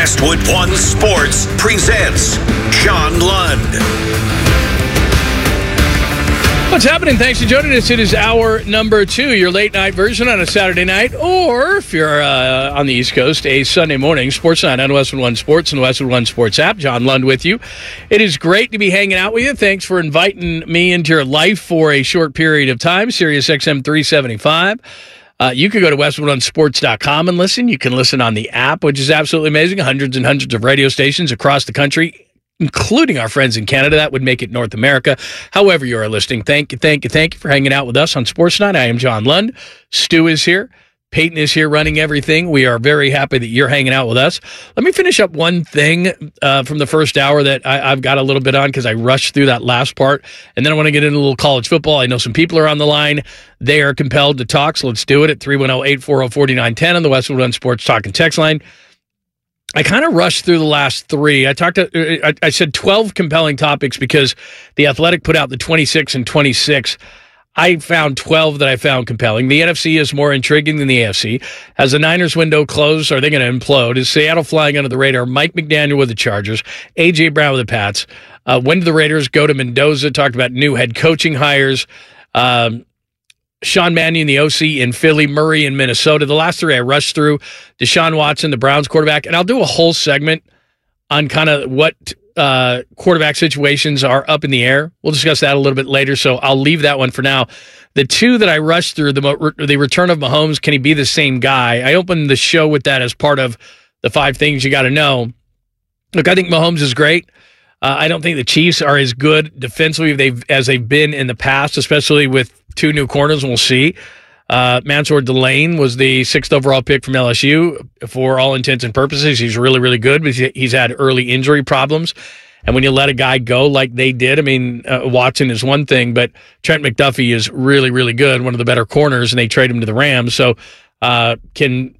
Westwood One Sports presents John Lund. What's happening? Thanks for joining us. It is hour number 2, your late night version on a Saturday night, or if you're on the East Coast, a Sunday morning sports night on Westwood One Sports and the Westwood One Sports app. John Lund with you. It is great to be hanging out with you. Thanks for inviting me into your life for a short period of time. Sirius XM 375. You can go to westwoodonesports.com and listen. You can listen on the app, which is absolutely amazing. Hundreds and hundreds of radio stations across the country, including our friends in Canada. That would make it North America. However you are listening, thank you for hanging out with us on Sports Night. I am John Lund. Stu is here. Peyton is here running everything. We are very happy that you're hanging out with us. Let me finish up one thing from the first hour that I've got a little bit on because I rushed through that last part. And then I want to get into a little college football. I know some people are on the line. They are compelled to talk, so let's do it at 310-840-4910 on the Westwood One Sports Talk and Text line. I kind of rushed through the last 3. I said 12 compelling topics because The Athletic put out the 26 and 26. I found 12 that I found compelling. The NFC is more intriguing than the AFC. Has the Niners window closed? Are they going to implode? Is Seattle flying under the radar? Mike McDaniel with the Chargers. A.J. Brown with the Pats. When do the Raiders go to Mendoza? Talked about new head coaching hires. Sean Mannion, the OC in Philly. Murray in Minnesota. The last 3 I rushed through. Deshaun Watson, the Browns quarterback. And I'll do a whole segment on kind of what quarterback situations are up in the air. We'll discuss that a little bit later, so I'll leave that one for now. The 2 that I rushed through, the return of Mahomes, can he be the same guy? I opened the show with that as part of the 5 things you got to know. Look, I think Mahomes is great. I don't think the Chiefs are as good defensively as they've been in the past, especially with 2 new corners, and we'll see. Mansour Delane was the 6th overall pick from LSU. For all intents and purposes, he's really, really good, but he's had early injury problems. And when you let a guy go like they did, I mean, Watson is one thing, but Trent McDuffie is really, really good, one of the better corners, and they trade him to the Rams. So can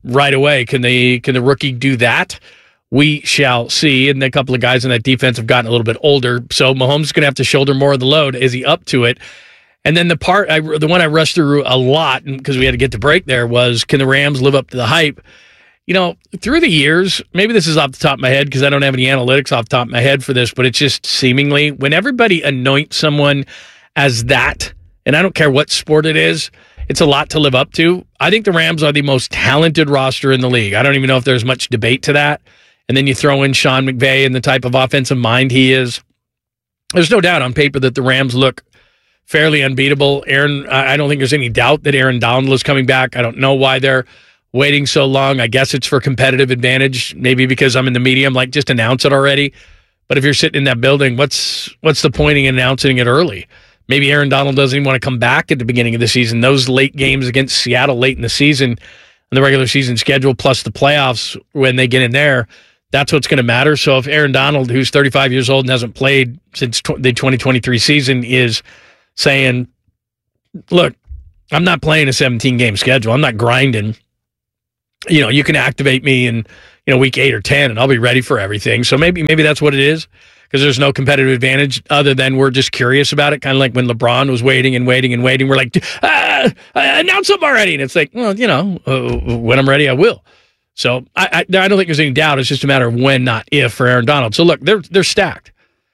the rookie do that? We shall see. And a couple of guys in that defense have gotten a little bit older. So Mahomes is going to have to shoulder more of the load. Is he up to it? And then the one I rushed through a lot because we had to get to break there was, can the Rams live up to the hype? You know, through the years, maybe this is off the top of my head because I don't have any analytics off the top of my head for this, but it's just seemingly when everybody anoints someone as that, and I don't care what sport it is, it's a lot to live up to. I think the Rams are the most talented roster in the league. I don't even know if there's much debate to that. And then you throw in Sean McVay and the type of offensive mind he is. There's no doubt on paper that the Rams look fairly unbeatable. I don't think there's any doubt that Aaron Donald is coming back. I don't know why they're waiting so long. I guess it's for competitive advantage. Maybe because I'm in the media, I'm like, just announce it already. But if you're sitting in that building, what's the point in announcing it early? Maybe Aaron Donald doesn't even want to come back at the beginning of the season. Those late games against Seattle late in the season, and the regular season schedule plus the playoffs when they get in there, that's what's going to matter. So if Aaron Donald, who's 35 years old and hasn't played since the 2023 season, is saying, look, I'm not playing a 17-game schedule. I'm not grinding. You know, you can activate me in, week 8 or 10, and I'll be ready for everything. So maybe that's what it is, because there's no competitive advantage other than we're just curious about it, kind of like when LeBron was waiting and waiting and waiting. We're like, announce them already. And it's like, well, when I'm ready, I will. So I don't think there's any doubt. It's just a matter of when, not if, for Aaron Donald. So, look, they're stacked.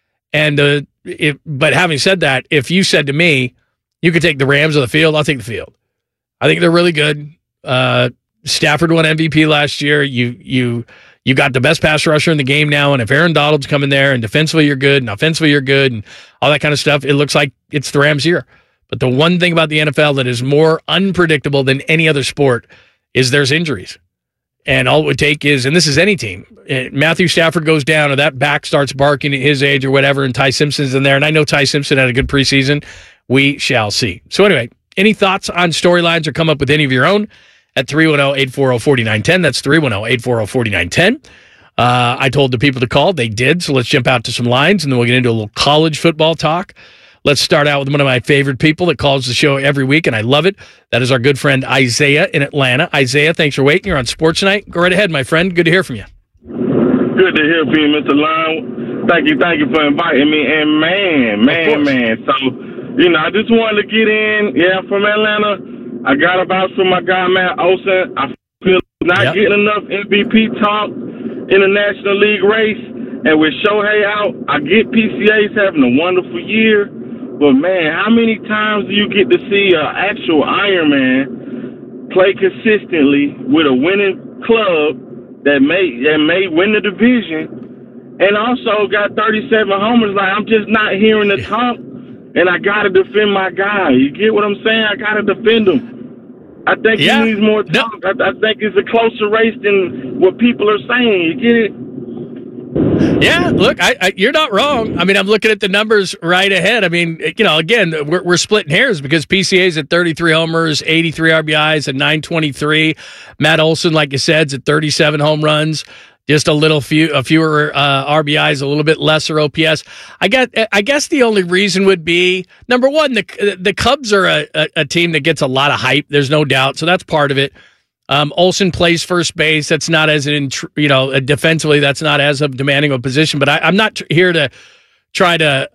And but having said that, if you said to me, you could take the Rams or the field, I'll take the field. I think they're really good. Stafford won MVP last year. You got the best pass rusher in the game now, and if Aaron Donald's coming there and defensively you're good and offensively you're good and all that kind of stuff, it looks like it's the Rams' year. But the one thing about the NFL that is more unpredictable than any other sport is there's injuries. And all it would take is, and this is any team, Matthew Stafford goes down or that back starts barking at his age or whatever, and Ty Simpson's in there. And I know Ty Simpson had a good preseason. We shall see. So anyway, any thoughts on storylines or come up with any of your own at 310-840-4910. That's 310-840-4910. I told the people to call. They did. So let's jump out to some lines, and then we'll get into a little college football talk. Let's start out with one of my favorite people that calls the show every week, and I love it. That is our good friend Isaiah in Atlanta. Isaiah, thanks for waiting. You're on Sports Night. Go right ahead, my friend. Good to hear from you. Good to hear from you, Mr. Lund. Thank you for inviting me. And man. So, I just wanted to get in. Yeah, from Atlanta. I got about from my guy, Matt Olson. I feel not getting enough MVP talk in the National League race. And with Shohei out, I get PCA's having a wonderful year. But, man, how many times do you get to see an actual Ironman play consistently with a winning club that may win the division and also got 37 homers? Like, I'm just not hearing the talk, and I got to defend my guy. You get what I'm saying? I got to defend him. I think he needs more talk. No. I think it's a closer race than what people are saying. You get it? Yeah, look, you're not wrong. I mean, I'm looking at the numbers right ahead. I mean, again, we're splitting hairs because PCA's at 33 homers, 83 RBIs, at 923. Matt Olson, like you said, is at 37 home runs, just a fewer RBIs, a little bit lesser OPS. I guess the only reason would be, number one, the Cubs are a team that gets a lot of hype. There's no doubt, so that's part of it. Olson plays first base. That's not as defensively. That's not as demanding of a position. But I'm not here to try to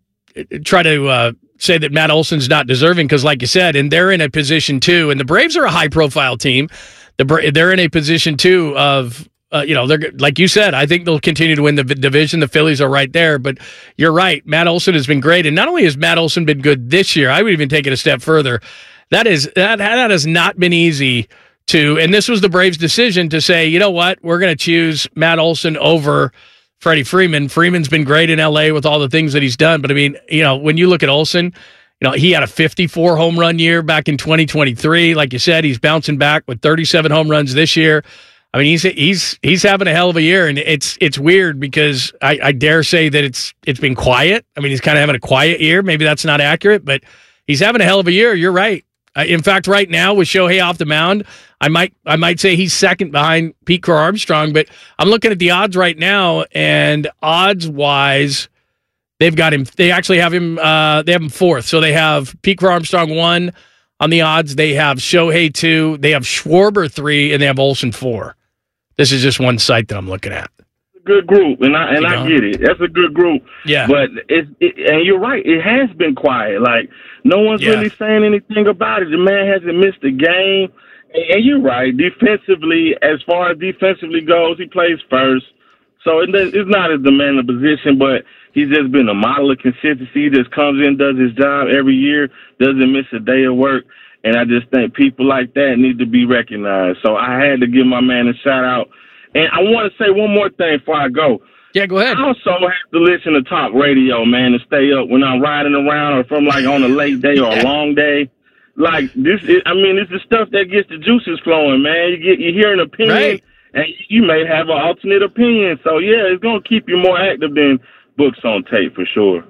say that Matt Olson's not deserving because, like you said, and they're in a position too. And the Braves are a high-profile team. They're in a position too of they're like you said. I think they'll continue to win the division. The Phillies are right there. But you're right. Matt Olson has been great, and not only has Matt Olson been good this year, I would even take it a step further. That has not been easy. And this was the Braves' decision to say, you know what, we're going to choose Matt Olson over Freddie Freeman. Freeman's been great in L.A. with all the things that he's done. But, I mean, when you look at Olson, he had a 54 home run year back in 2023. Like you said, he's bouncing back with 37 home runs this year. I mean, he's having a hell of a year, and it's weird because I dare say that it's been quiet. I mean, he's kind of having a quiet year. Maybe that's not accurate, but he's having a hell of a year. You're right. In fact, right now with Shohei off the mound, I might say he's second behind Pete Crow Armstrong, but I'm looking at the odds right now, and odds-wise, they've got him. They actually have him. They have him fourth. So they have Pete Crow Armstrong 1 on the odds. They have Shohei 2. They have Schwarber 3, and they have Olson 4. This is just one site that I'm looking at. Good group, and I get it. That's a good group. Yeah. But and you're right. It has been quiet. Like no one's really saying anything about it. The man hasn't missed a game. And you're right. Defensively, as far as defensively goes, he plays first. So it's not as demanding a position, but he's just been a model of consistency. He just comes in, does his job every year, doesn't miss a day of work. And I just think people like that need to be recognized. So I had to give my man a shout out. And I want to say one more thing before I go. Yeah, go ahead. I also have to listen to talk radio, man, to stay up when I'm riding around or from like on a late day or a long day. Like this is the stuff that gets the juices flowing, man. You hear an opinion, right, and you may have an alternate opinion. So yeah, it's gonna keep you more active than books on tape for sure.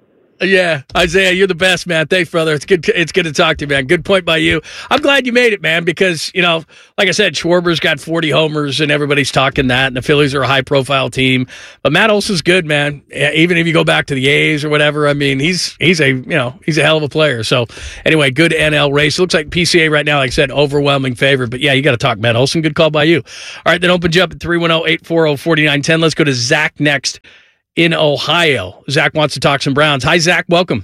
Yeah, Isaiah, you're the best, man. Thanks, brother. It's good to talk to you, man. Good point by you. I'm glad you made it, man, because, like I said, Schwarber's got 40 homers, and everybody's talking that, and the Phillies are a high-profile team. But Matt Olson's good, man. Even if you go back to the A's or whatever, I mean, he's a hell of a player. So, anyway, good NL race. It looks like PCA right now, like I said, overwhelming favorite. But, yeah, you got to talk Matt Olson. Good call by you. All right, that opens you up at 310-840-4910. Let's go to Zach next in Ohio. Zach wants to talk some Browns. Hi, Zach. Welcome.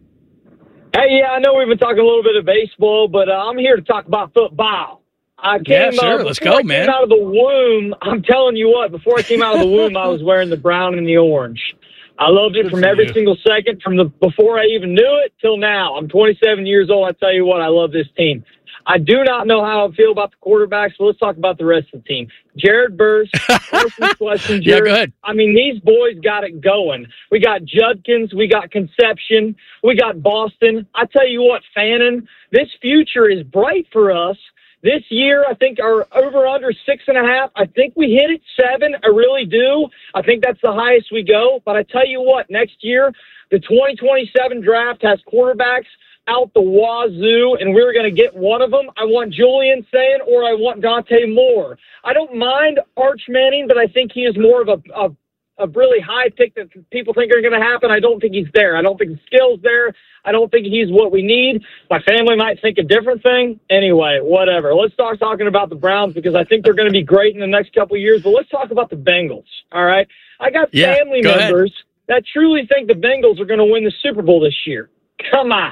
Hey, yeah, I know we've been talking a little bit of baseball, but I'm here to talk about football. Let's go, man. Came out of the womb, I'm telling you what, before I came out of the womb, I was wearing the brown and the orange. I loved it from every single second, before I even knew it till now. I'm 27 years old. I tell you what, I love this team. I do not know how I feel about the quarterbacks, so let's talk about the rest of the team. Jared Verse, first question, Jared. Yeah, go ahead. I mean, these boys got it going. We got Judkins, we got Conception, we got Boston. I tell you what, Fannin, this future is bright for us. This year, I think our over-under 6.5. I think we hit it 7. I really do. I think that's the highest we go. But I tell you what, next year, the 2027 draft has quarterbacks out the wazoo, and we're going to get one of them. I want Julian Sayin or I want Dante Moore. I don't mind Arch Manning, but I think he is more of a really high pick that people think are going to happen. I don't think he's there. I don't think the skill's there. I don't think he's what we need. My family might think a different thing. Anyway, whatever. Let's start talking about the Browns because I think they're going to be great in the next couple of years. But let's talk about the Bengals, all right? I got family members that truly think the Bengals are going to win the Super Bowl this year. Come on.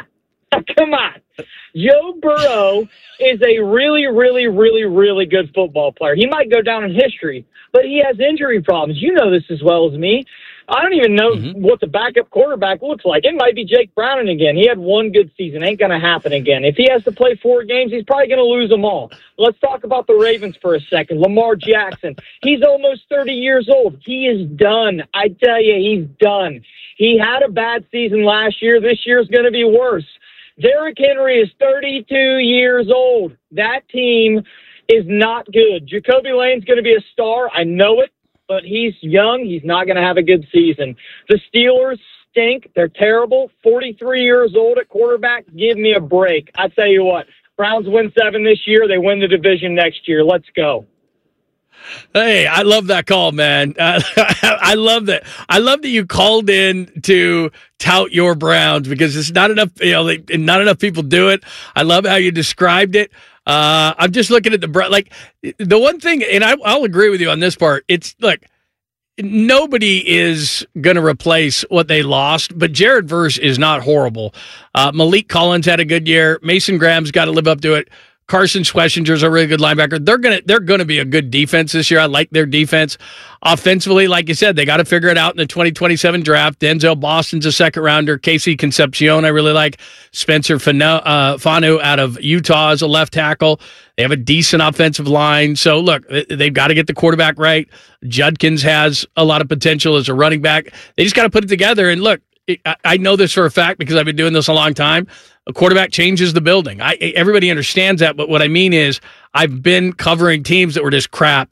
Come on. Joe Burrow is a really, really, really, really good football player. He might go down in history, but he has injury problems. You know this as well as me. I don't even know what the backup quarterback looks like. It might be Jake Browning again. He had one good season. Ain't going to happen again. If he has to play 4 games, he's probably going to lose them all. Let's talk about the Ravens for a second. Lamar Jackson. He's almost 30 years old. He is done. I tell you, he's done. He had a bad season last year. This year's going to be worse. Derrick Henry is 32 years old. That team is not good. Jacoby Lane's going to be a star. I know it. But he's young. He's not going to have a good season. The Steelers stink. They're terrible. 43 years old at quarterback. Give me a break. I tell you what, Browns win 7 this year. They win the division next year. Let's go. Hey, I love that call, man. I love that. I love that you called in to tout your Browns because it's not enough. Not enough people do it. I love how you described it. I'm just looking at the one thing, and I'll agree with you on this part. It's nobody is going to replace what they lost, but Jared Verse is not horrible. Malik Collins had a good year. Mason Graham's got to live up to it. Carson Schwesinger's a really good linebacker. They're gonna be a good defense this year. I like their defense. Offensively, like you said, they got to figure it out in the 2027 draft. Denzel Boston's a second rounder. Casey Concepcion, I really like. Spencer Fanu out of Utah is a left tackle. They have a decent offensive line. So look, they've got to get the quarterback right. Judkins has a lot of potential as a running back. They just got to put it together. And look, I know this for a fact because I've been doing this a long time. A quarterback changes the building. Everybody understands that, but what I mean is I've been covering teams that were just crap,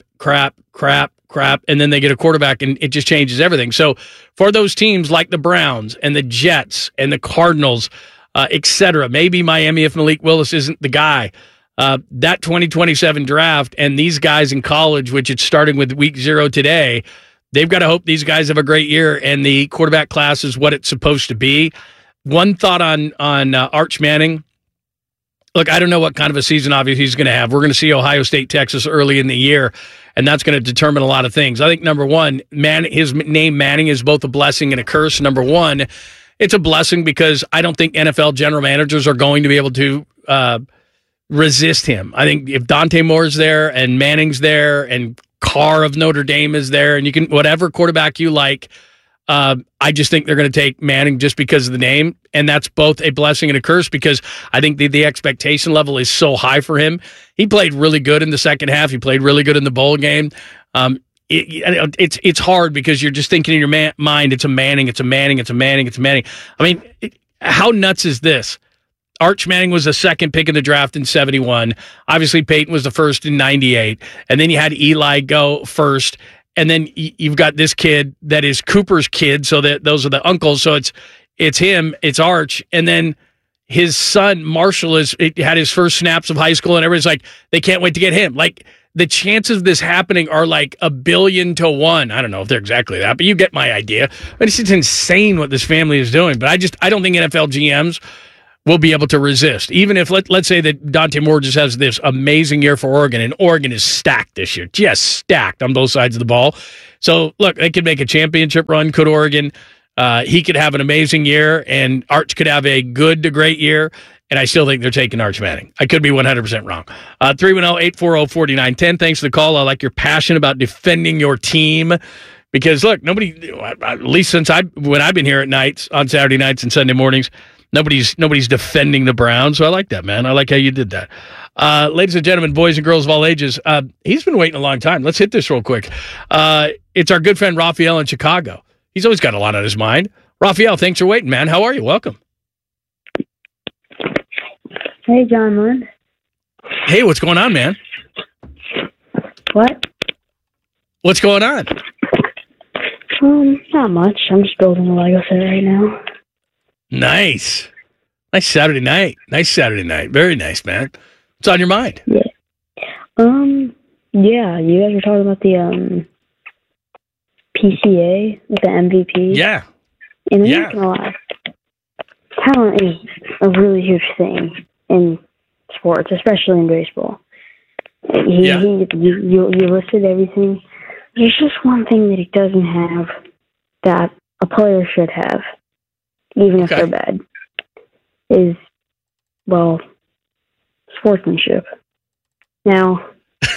and then they get a quarterback and it just changes everything. So for those teams like the Browns and the Jets and the Cardinals, et cetera, maybe Miami if Malik Willis isn't the guy, that 2027 draft and these guys in college, which it's starting with week 0 today, they've got to hope these guys have a great year and the quarterback class is what it's supposed to be. One thought on Arch Manning. Look, I don't know what kind of a season, obviously, he's going to have. We're going to see Ohio State, Texas early in the year, and that's going to determine a lot of things. I think, number one, his name Manning is both a blessing and a curse. Number one, it's a blessing because I don't think NFL general managers are going to be able to resist him. I think if Dante Moore's there and Manning's there and Carr of Notre Dame is there, and you can whatever quarterback you like, I just think they're going to take Manning just because of the name, and that's both a blessing and a curse because I think the expectation level is so high for him. He played really good in the second half. He played really good in the bowl game. It's hard because you're just thinking in your mind, it's a Manning. I mean, how nuts is this? Arch Manning was the second pick in the draft in 71. Obviously, Peyton was the first in 98. And then you had Eli go first. And then you've got this kid that is Cooper's kid, so that those are the uncles. So it's him, it's Arch, and then his son Marshall had his first snaps of high school, and everybody's like, they can't wait to get him. Like the chances of this happening are like 1 billion to 1. I don't know if they're exactly that, but you get my idea. But it's just insane what this family is doing. But I don't think NFL GMs will be able to resist. Even if, let's say that Dante Moore just has this amazing year for Oregon, and Oregon is stacked this year, just stacked on both sides of the ball. So, look, they could make a championship run, could Oregon. He could have an amazing year, and Arch could have a good to great year, and I still think they're taking Arch Manning. I could be 100% wrong. 310-840-4910. Thanks for the call. I like your passion about defending your team because, look, nobody, at least when I've been here at nights, on Saturday nights and Sunday mornings, Nobody's defending the Browns, so I like that, man. I like how you did that. Ladies and gentlemen, boys and girls of all ages, he's been waiting a long time. Let's hit this real quick. It's our good friend Raphael in Chicago. He's always got a lot on his mind. Raphael, thanks for waiting, man. How are you? Welcome. Hey, John Lund. Hey, what's going on, man? What? What's going on? Not much. I'm just building a Lego set right now. Nice Saturday night. Very nice, man. What's on your mind? Yeah. Yeah, you guys were talking about the PCA with the MVP. Yeah. And I'm not gonna lie, talent is a really huge thing in sports, especially in baseball. You listed everything. There's just one thing that he doesn't have that a player should have, even if they're bad, is well, sportsmanship. Now,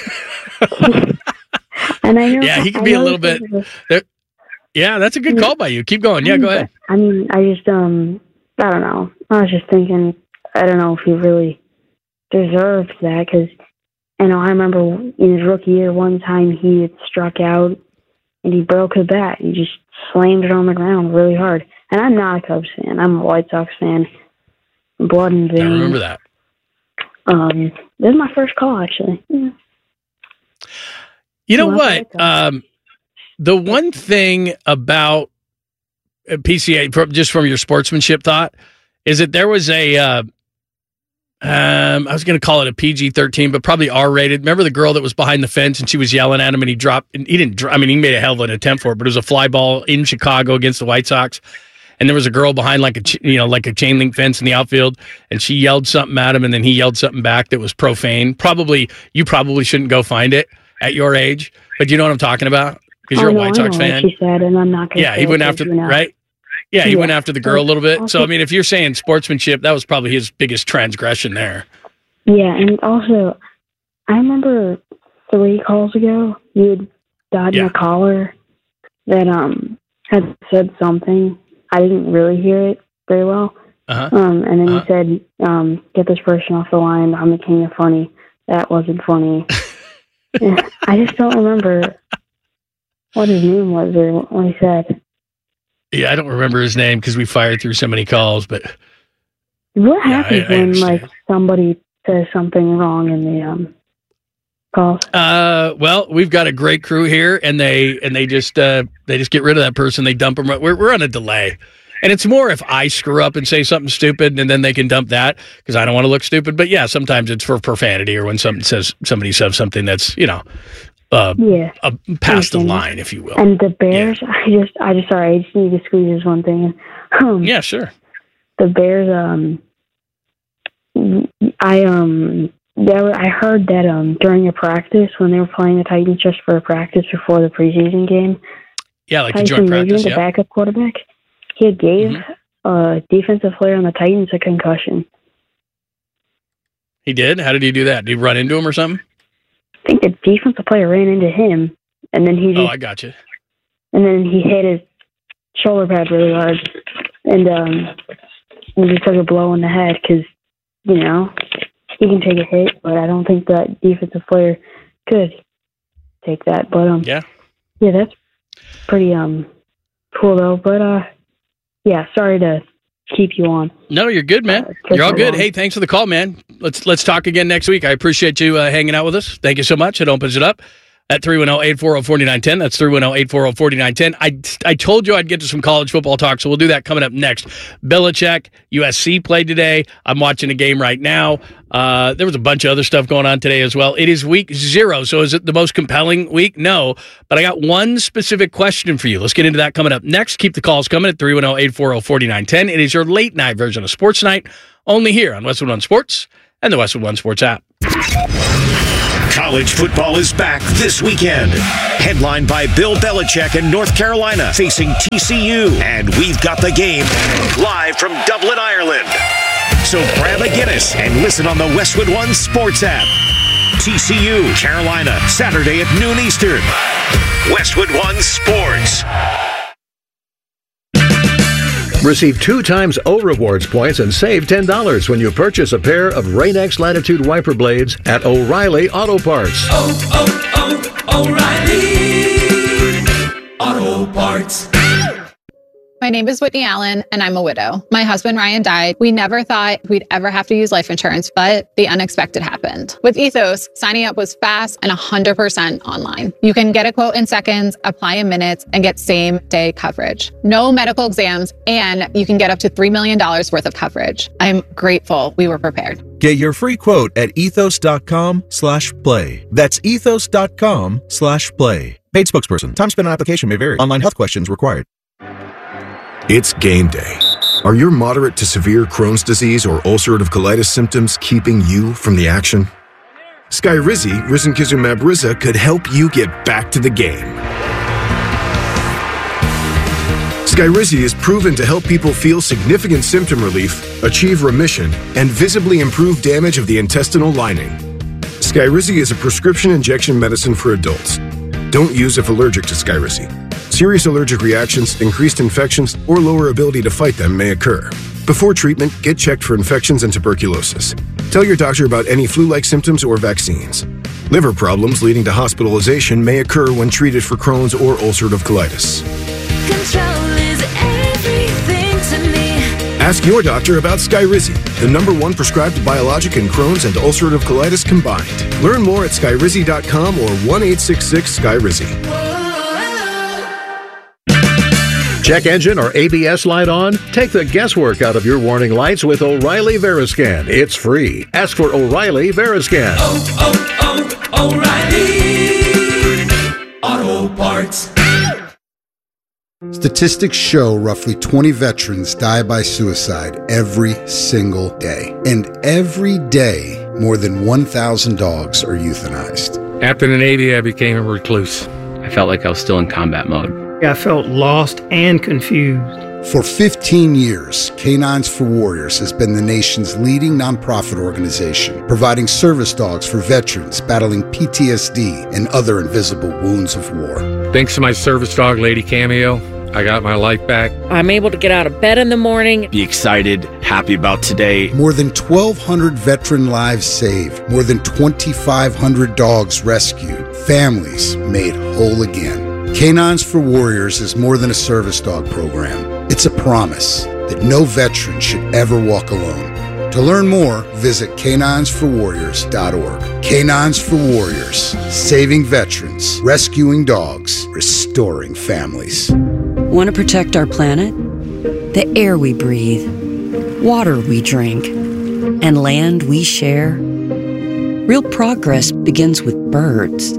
and I know, yeah, he can be a little bit. Yeah, that's a good call by you. Keep going. Yeah, go ahead. I mean, I just, I don't know. I was just thinking, I don't know if he really deserves that, because, I remember in his rookie year, one time he had struck out and he broke his bat. He just slammed it on the ground really hard. And I'm not a Cubs fan. I'm a White Sox fan. Blood and veins. I remember that. This is my first call, actually. Yeah. You know what? The one thing about PCA, just from your sportsmanship thought, is that there was a, I was going to call it a PG-13, but probably R-rated. Remember the girl that was behind the fence and she was yelling at him and he dropped, and he didn't, he made a hell of an attempt for it, but it was a fly ball in Chicago against the White Sox. And there was a girl behind like a chain link fence in the outfield, and she yelled something at him, and then he yelled something back that was profane. You probably shouldn't go find it at your age, but you know what I'm talking about? Because you're a White Sox fan. She said, and I'm not going to. Yeah, he went after, right? Yeah, he went after the girl a little bit. So, if you're saying sportsmanship, that was probably his biggest transgression there. Yeah, and also, I remember 3 calls ago, you had died in a caller that had said something. I didn't really hear it very well. And then you said, get this person off the line. I'm the king of funny. That wasn't funny. I just don't remember what his name was or what he said. Yeah, I don't remember his name because we fired through so many calls, but... What happens when, somebody says something wrong in the calls? Well, we've got a great crew here, and they just get rid of that person. They dump them. We're on a delay, and it's more if I screw up and say something stupid, and then they can dump that because I don't want to look stupid. But yeah, sometimes it's for profanity or when somebody says something that's past the line, if you will. And the Bears, yeah. I just need to squeeze this one thing in. Yeah, sure. The Bears, I heard that during a practice when they were playing the Titans just for a practice before the preseason game. Yeah, like the joint practice. The backup quarterback, he gave a defensive player on the Titans a concussion. He did? How did he do that? Did he run into him or something? I think the defensive player ran into him, and then he. I got you. And then he hit his shoulder pad really hard, and he took a blow in the head because, he can take a hit, but I don't think that defensive player could take that. But yeah, that's pretty cool though. But sorry to keep you on. No, you're good, man. You're all good. Hey, thanks for the call, man. Let's talk again next week. I appreciate you hanging out with us. Thank you so much. It opens it up at 310-840-4910. That's 310-840-4910. I told you I'd get to some college football talk, so we'll do that coming up next. Belichick, USC played today. I'm watching a game right now. There was a bunch of other stuff going on today as well. It is week 0, so is it the most compelling week? No, but I got one specific question for you. Let's get into that coming up next. Keep the calls coming at 310-840-4910. It is your late night version of Sports Night, only here on Westwood One Sports and the Westwood One Sports app. College football is back this weekend. Headlined by Bill Belichick in North Carolina facing TCU. And we've got the game live from Dublin, Ireland. So grab a Guinness and listen on the Westwood One Sports app. TCU, Carolina, Saturday at noon Eastern. Westwood One Sports. Receive 2 times O Rewards points and save $10 when you purchase a pair of Rain-X Latitude wiper blades at O'Reilly Auto Parts. O'Reilly Auto Parts. My name is Whitney Allen, and I'm a widow. My husband, Ryan, died. We never thought we'd ever have to use life insurance, but the unexpected happened. With Ethos, signing up was fast and 100% online. You can get a quote in seconds, apply in minutes, and get same-day coverage. No medical exams, and you can get up to $3 million worth of coverage. I'm grateful we were prepared. Get your free quote at ethos.com/play. That's ethos.com/play. Paid spokesperson. Time spent on application may vary. Online health questions required. It's game day. Are your moderate to severe Crohn's disease or ulcerative colitis symptoms keeping you from the action? Skyrizi, risankizumab Riza, could help you get back to the game. Skyrizi is proven to help people feel significant symptom relief, achieve remission, and visibly improve damage of the intestinal lining. Skyrizi is a prescription injection medicine for adults. Don't use if allergic to Skyrizi. Serious allergic reactions, increased infections, or lower ability to fight them may occur. Before treatment, get checked for infections and tuberculosis. Tell your doctor about any flu-like symptoms or vaccines. Liver problems leading to hospitalization may occur when treated for Crohn's or ulcerative colitis. Control is everything to me. Ask your doctor about Skyrizi, the #1 prescribed biologic in Crohn's and ulcerative colitis combined. Learn more at skyrizi.com or 1-866-SKYRIZI. Check engine or ABS light on? Take the guesswork out of your warning lights with O'Reilly Veriscan. It's free. Ask for O'Reilly Veriscan. O'Reilly Auto Parts. Statistics show roughly 20 veterans die by suicide every single day. And every day, more than 1,000 dogs are euthanized. After the Navy, I became a recluse. I felt like I was still in combat mode. I felt lost and confused. For 15 years, Canines for Warriors has been the nation's leading nonprofit organization, providing service dogs for veterans battling PTSD and other invisible wounds of war. Thanks to my service dog, Lady Cameo, I got my life back. I'm able to get out of bed in the morning. Be excited, happy about today. More than 1,200 veteran lives saved, more than 2,500 dogs rescued, families made whole again. Canines for Warriors is more than a service dog program. It's a promise that no veteran should ever walk alone. To learn more, visit caninesforwarriors.org. Canines for Warriors, saving veterans, rescuing dogs, restoring families. Want to protect our planet? The air we breathe, water we drink, and land we share? Real progress begins with birds.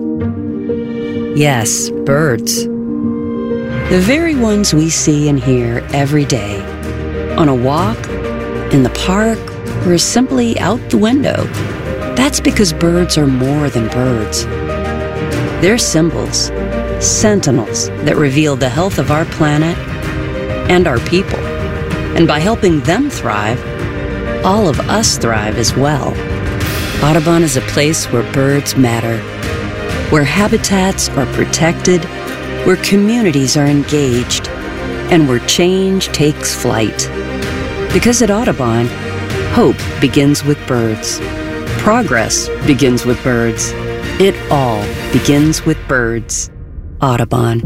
Yes, birds. The very ones we see and hear every day. On a walk, in the park, or simply out the window. That's because birds are more than birds. They're symbols, sentinels that reveal the health of our planet and our people. And by helping them thrive, all of us thrive as well. Audubon is a place where birds matter, where habitats are protected, where communities are engaged, and where change takes flight. Because at Audubon, hope begins with birds. Progress begins with birds. It all begins with birds. Audubon.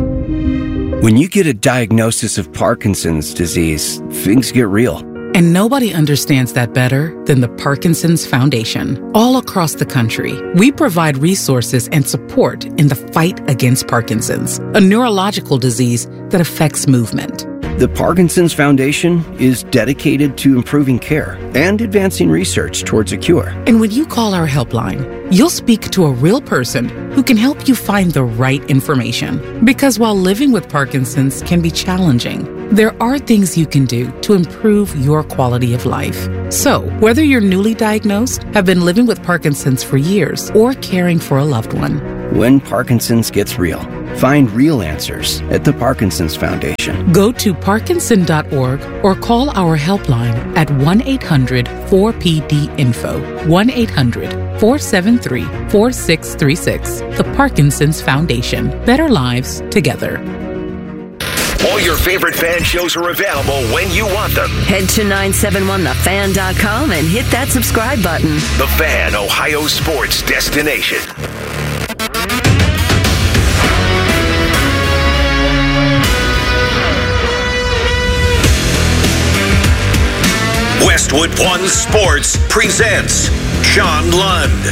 When you get a diagnosis of Parkinson's disease, things get real. And nobody understands that better than the Parkinson's Foundation. All across the country, we provide resources and support in the fight against Parkinson's, a neurological disease that affects movement. The Parkinson's Foundation is dedicated to improving care and advancing research towards a cure. And when you call our helpline, you'll speak to a real person who can help you find the right information. Because while living with Parkinson's can be challenging, there are things you can do to improve your quality of life. So, whether you're newly diagnosed, have been living with Parkinson's for years, or caring for a loved one, when Parkinson's gets real, find real answers at the Parkinson's Foundation. Go to parkinson.org or call our helpline at 1-800-4PD-INFO, 1-800-473-4636. The Parkinson's Foundation. Better lives together. All your favorite fan shows are available when you want them. Head to 971thefan.com and hit that subscribe button. The Fan, Ohio sports destination. Westwood One Sports presents Sean Lund.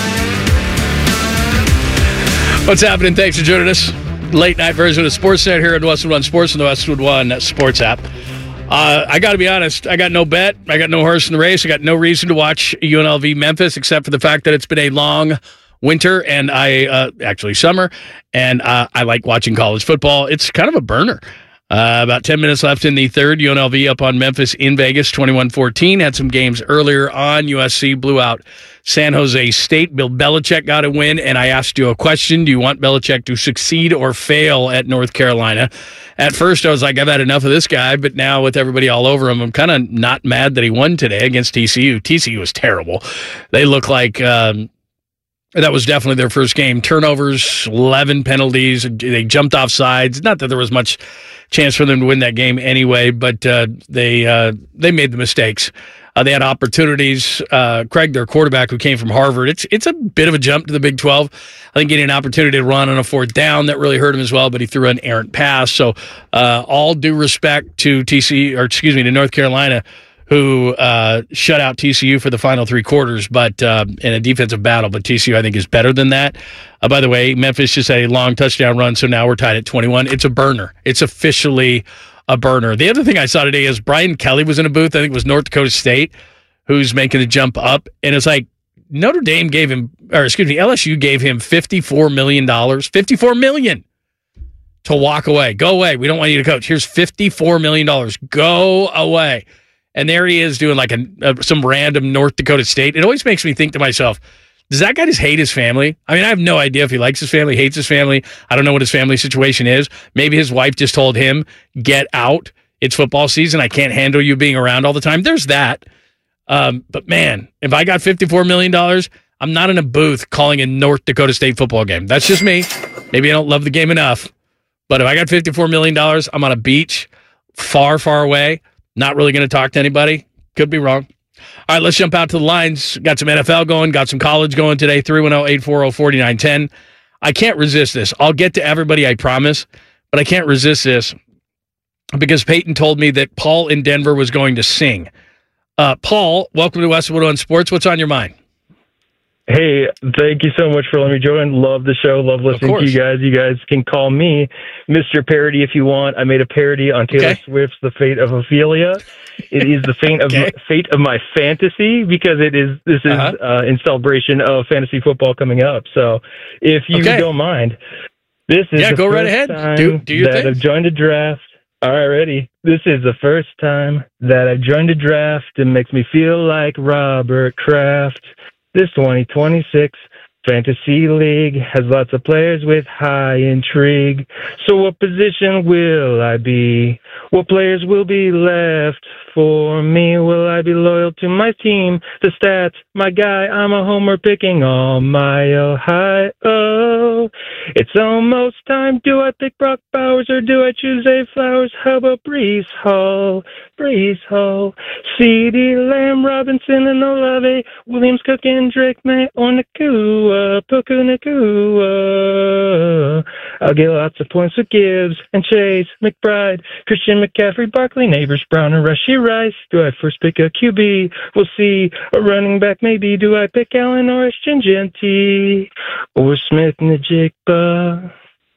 What's happening? Thanks for joining us. Late night version of Sportsnet here at Westwood One Sports and the Westwood One Sports app. I got to be honest, I got no bet. I got no horse in the race. I got no reason to watch UNLV Memphis except for the fact that it's been a long winter and actually summer, and I like watching college football. It's kind of a burner. About 10 minutes left in the third. UNLV up on Memphis in Vegas, 21-14. Had some games earlier on. USC blew out San Jose State. Bill Belichick got a win, and I asked you a question. Do you want Belichick to succeed or fail at North Carolina? At first, I was like, I've had enough of this guy, but now with everybody all over him, I'm kind of not mad that he won today against TCU. TCU was terrible. They look like... that was definitely their first game. Turnovers, 11 penalties. They jumped off sides. Not that there was much chance for them to win that game anyway, but they made the mistakes. They had opportunities. Craig, their quarterback, who came from Harvard, it's a bit of a jump to the Big 12. I think getting an opportunity to run on a fourth down, that really hurt him as well, but he threw an errant pass. So all due respect to to North Carolina, who shut out TCU for the final three quarters, but in a defensive battle. But TCU, I think, is better than that. By the way, Memphis just had a long touchdown run, so now we're tied at 21. It's a burner. It's officially a burner. The other thing I saw today is Brian Kelly was in a booth. I think it was North Dakota State, who's making the jump up. And it's like LSU gave him $54 million. $54 million to walk away. Go away. We don't want you to coach. Here's $54 million. Go away. And there he is doing like some random North Dakota State. It always makes me think to myself, does that guy just hate his family? I mean, I have no idea if he likes his family, hates his family. I don't know what his family situation is. Maybe his wife just told him, get out. It's football season. I can't handle you being around all the time. There's that. But man, if I got $54 million, I'm not in a booth calling a North Dakota State football game. That's just me. Maybe I don't love the game enough. But if I got $54 million, I'm on a beach far, far away. Not really going to talk to anybody. Could be wrong. All right, let's jump out to the lines. Got some NFL going, got some college going today, 310-840-4910. I can't resist this. I'll get to everybody, I promise, but I can't resist this because Peyton told me that Paul in Denver was going to sing. Paul, welcome to Westwood on Sports. What's on your mind? Hey, thank you so much for letting me join. Love the show. Love listening to you guys. You guys can call me Mr. Parody if you want. I made a parody on Taylor Swift's The Fate of Ophelia. It is the fate of my fantasy because this is in celebration of fantasy football coming up. So if you don't mind, this is the go first right ahead. time Do your that thing. I've joined a draft. All right, ready? This is the first time that I've joined a draft. It makes me feel like Robert Kraft. This 2026 Fantasy League has lots of players with high intrigue. So what position will I be? What players will be left for me? Will I be loyal to my team? The stats, my guy, I'm a homer picking all my Ohio. It's almost time. Do I pick Brock Bowers or do I choose Zay Flowers? How about Breece Hall? Breece Hall. CeeDee Lamb, Robinson, and Olave. Williams, Cook, and Drake May or Nakua. Puka Nakua. I'll get lots of points with Gibbs and Chase, McBride, Christian McCaffrey, Barkley, Neighbors, Brown, and Rashee Rice. Do I first pick a QB? We'll see. A running back, maybe. Do I pick Allen or Ashton Genty or Smith Njigba?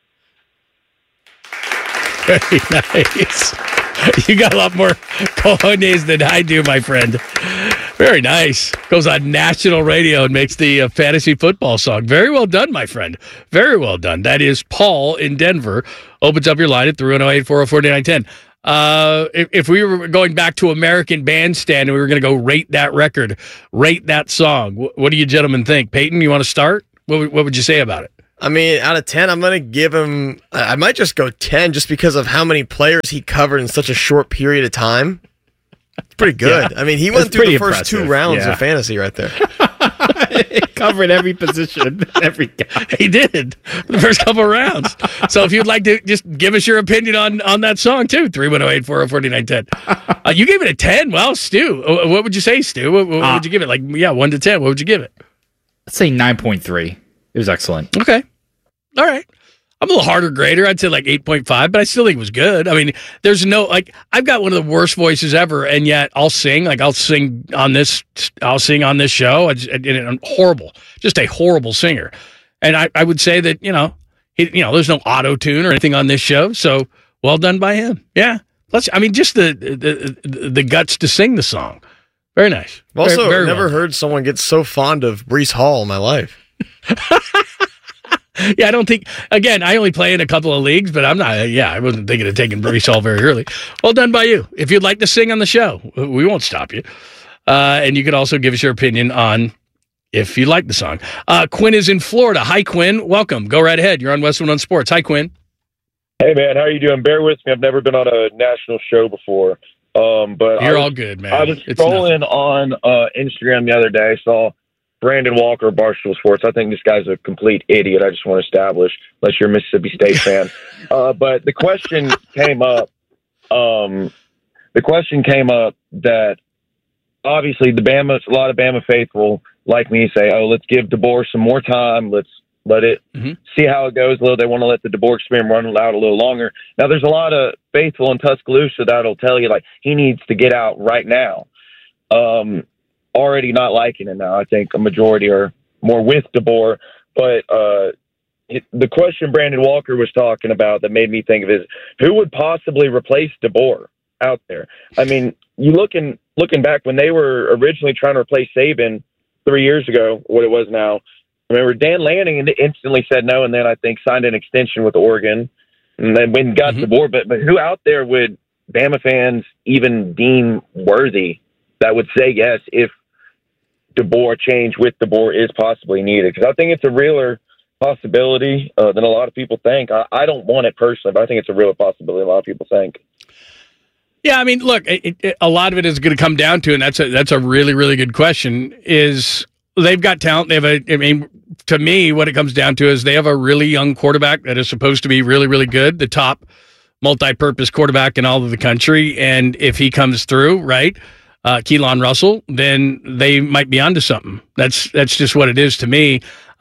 Very nice. You got a lot more cojones than I do, my friend. Very nice. Goes on national radio and makes the fantasy football song. Very well done, my friend. Very well done. That is Paul in Denver. Opens up your line at 310-840-4910. If we were going back to American Bandstand and we were going to go rate that record, rate that song, what do you gentlemen think? Peyton, you want to start? What would you say about it? I mean, out of 10, I'm going to give him, I might just go 10 just because of how many players he covered in such a short period of time. It's pretty good. Yeah. I mean, he went through the first 2 rounds of fantasy right there. Covered every position, every guy. He did the first couple of rounds. So if you'd like to just give us your opinion on that song too, 310-840-4910. You gave it a 10. Well, Stu, what would you say, Stu? What would you give it? 1 to 10. What would you give it? I'd say 9.3. It was excellent. Okay. All right. I'm a little harder grader. I'd say 8.5, but I still think it was good. I mean, there's no, I've got one of the worst voices ever, and yet I'll sing. I'll sing on this show. I'm horrible. Just a horrible singer. And I would say that, there's no auto-tune or anything on this show, so well done by him. Yeah. Just the guts to sing the song. Very nice. I've also never heard someone get so fond of Breece Hall in my life. Yeah, I don't think. Again, I only play in a couple of leagues, but I'm not. Yeah, I wasn't thinking of taking Brees Hall very early. Well done by you. If you'd like to sing on the show, we won't stop you. And you could also give us your opinion on if you like the song. Quinn is in Florida. Hi, Quinn. Welcome. Go right ahead. You're on Westwood on Sports. Hi, Quinn. Hey, man. How are you doing? Bear with me. I've never been on a national show before. But you're all good, man. I was scrolling on Instagram the other day. I saw Brandon Walker, Barstool Sports. I think this guy's a complete idiot. I just want to establish, unless you're a Mississippi State fan. But the question came up. That obviously a lot of Bama faithful like me say, "Oh, let's give DeBoer some more time. Let's let it see how it goes." They want to let the DeBoer experiment run out a little longer. Now, there's a lot of faithful in Tuscaloosa that'll tell you like he needs to get out right now. Already not liking it now. I think a majority are more with DeBoer. But the question Brandon Walker was talking about that made me think of is who would possibly replace DeBoer out there? I mean, you looking back when they were originally trying to replace Saban 3 years ago, what it was now. Remember, Dan Lanning instantly said no, and then I think signed an extension with Oregon, and then when got DeBoer. But who out there would Bama fans even deem worthy that would say yes if DeBoer change with DeBoer is possibly needed? Because I think it's a realer possibility than a lot of people think. I don't want it personally, but I think it's a real possibility a lot of people think. Yeah, I mean, look, a lot of it is going to come down to, and that's a really, really good question, is they've got talent. To me, what it comes down to is they have a really young quarterback that is supposed to be really, really good, the top multi-purpose quarterback in all of the country. And if he comes through, right, Keelan Russell, then they might be onto something. That's just what it is to me.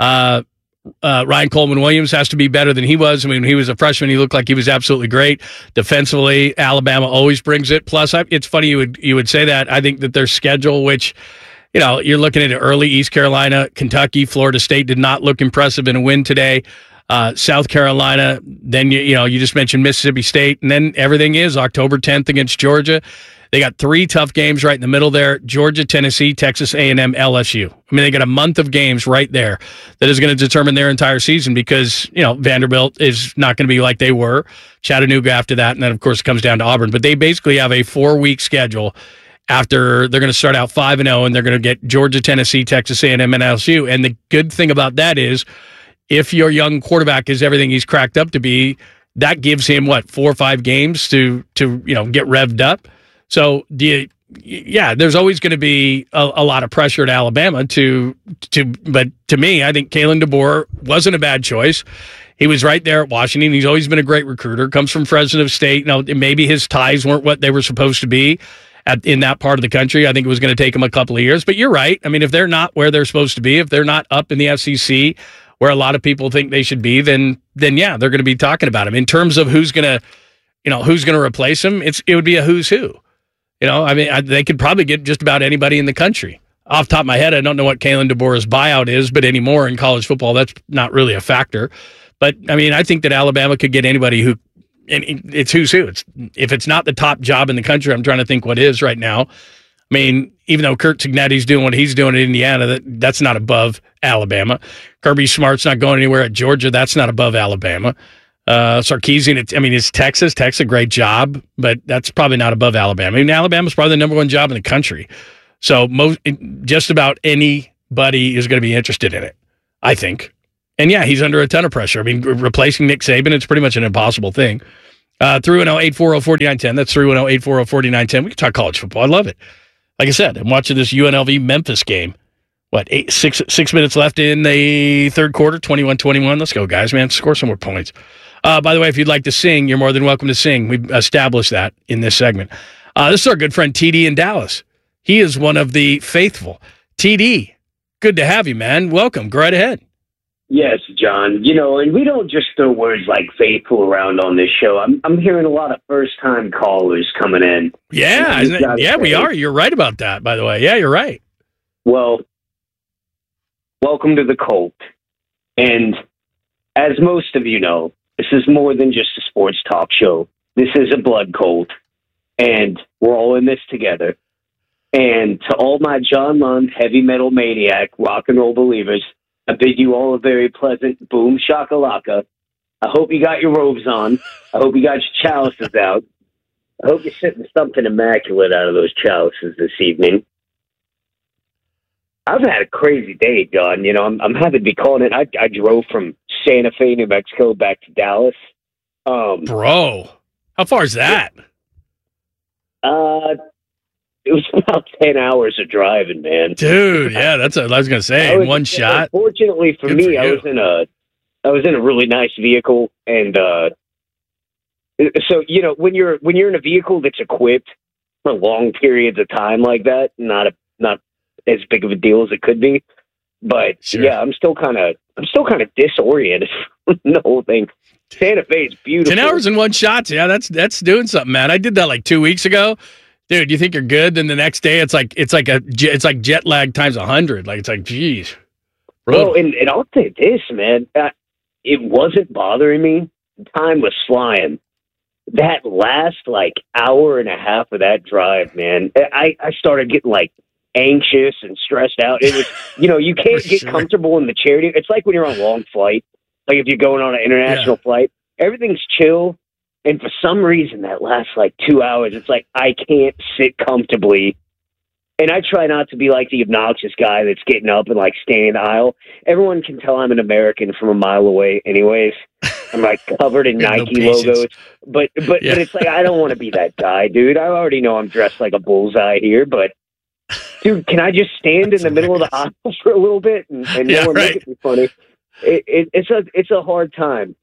Ryan Coleman-Williams has to be better than he was. I mean, when he was a freshman, he looked like he was absolutely great. Defensively, Alabama always brings it. Plus, it's funny you would say that. I think that their schedule, which, you know, you're looking at early East Carolina, Kentucky, Florida State did not look impressive in a win today. South Carolina, then you just mentioned Mississippi State, and then everything is October 10th against Georgia. They got 3 tough games right in the middle there: Georgia, Tennessee, Texas A&M, LSU. I mean, they got a month of games right there that is going to determine their entire season because, Vanderbilt is not going to be like they were. Chattanooga after that, and then, of course, it comes down to Auburn. But they basically have a 4-week schedule after they're going to start out 5-0, and they're going to get Georgia, Tennessee, Texas A&M, and LSU. And the good thing about that is if your young quarterback is everything he's cracked up to be, that gives him, 4 or 5 games to get revved up. So there's always going to be a lot of pressure at Alabama but to me, I think Kalen DeBoer wasn't a bad choice. He was right there at Washington. He's always been a great recruiter, comes from Fresno State. Maybe his ties weren't what they were supposed to be in that part of the country. I think it was going to take him a couple of years, but you're right. I mean, if they're not where they're supposed to be, if they're not up in the SEC where a lot of people think they should be, then yeah, they're going to be talking about him. In terms of who's going to replace him, it would be a who's who. They could probably get just about anybody in the country. Off the top of my head, I don't know what Kalen DeBoer's buyout is, but anymore in college football, that's not really a factor. But, I think that Alabama could get anybody and it's who's who. If it's not the top job in the country, I'm trying to think what is right now. I mean, even though Kurt Cignetti's doing what he's doing in Indiana, that's not above Alabama. Kirby Smart's not going anywhere at Georgia. That's not above Alabama. Sarkisian, it's Texas. Texas, a great job, but that's probably not above Alabama. Alabama's probably the number 1 job in the country. So just about anybody is going to be interested in it, I think. And yeah, he's under a ton of pressure. Replacing Nick Saban, it's pretty much an impossible thing. 310-840-4910. That's 310-840-4910. We can talk college football. I love it. Like I said, I'm watching this UNLV-Memphis game. 6 minutes left in the third quarter, 21-21. Let's go, guys, man. Score some more points. By the way, if you'd like to sing, you're more than welcome to sing. We've established that in this segment. This is our good friend TD in Dallas. He is one of the faithful. TD, good to have you, man. Welcome. Go right ahead. Yes, John. And we don't just throw words like faithful around on this show. I'm hearing a lot of first-time callers coming in. Yeah, we are. You're right about that, by the way. Yeah, you're right. Well, welcome to the cult. And as most of you know, this is more than just a sports talk show. This is a blood cult. And we're all in this together. And to all my John Lund heavy metal maniac rock and roll believers, I bid you all a very pleasant boom shakalaka. I hope you got your robes on. I hope you got your chalices out. I hope you're sitting something immaculate out of those chalices this evening. I've had a crazy day, John. You know, I'm happy to be calling it. I drove from Santa Fe, New Mexico, back to Dallas. Bro, how far is that? It was about 10 hours of driving, man. Dude, yeah, that's what I was gonna say. In one shot. Fortunately for me, I was in a really nice vehicle, and so you know when you're in a vehicle that's equipped for long periods of time like that, not as big of a deal as it could be. But Sure. yeah, I'm still kind of disoriented from the whole thing. Santa Fe is beautiful. 10 hours in one shot. Yeah, that's doing something, man. I did that like 2 weeks ago. Dude, you think you're good? Then the next day, it's like jet lag times 100. Like it's like, geez. Well, and I'll say this, man. It wasn't bothering me. Time was flying. That last like hour and a half of that drive, man, I started getting like anxious and stressed out. It was, you know, you can't get comfortable in the chair. It's like when you're on a long flight. Like if you're going on an international flight, everything's chill. And for some reason, that last like 2 hours, it's like I can't sit comfortably. And I try not to be like the obnoxious guy that's getting up and like standing in the aisle. Everyone can tell I'm an American from a mile away anyways. I'm like covered in Nike logos. But it's like I don't want to be that guy, dude. I already know I'm dressed like a bullseye here, but dude, can I just stand in the middle of the aisle for a little bit and no one look at me funny? It's a hard time.